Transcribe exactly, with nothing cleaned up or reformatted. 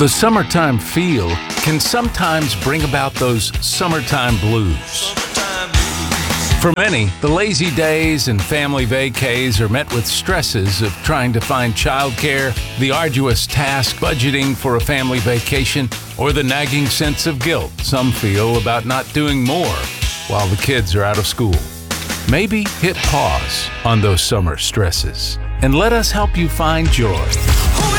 The summertime feel can sometimes bring about those summertime blues. For many, the lazy days and family vacays are met with stresses of trying to find childcare, the arduous task budgeting for a family vacation, or the nagging sense of guilt some feel about not doing more while the kids are out of school. Maybe hit pause on those summer stresses and let us help you find joy.